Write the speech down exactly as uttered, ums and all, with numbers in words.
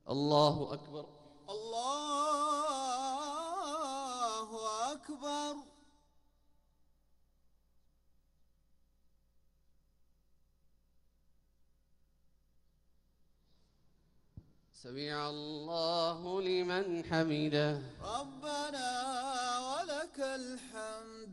الله أكبر. الله أكبر. سمع الله لمن حمده. ربنا ولك الحمد.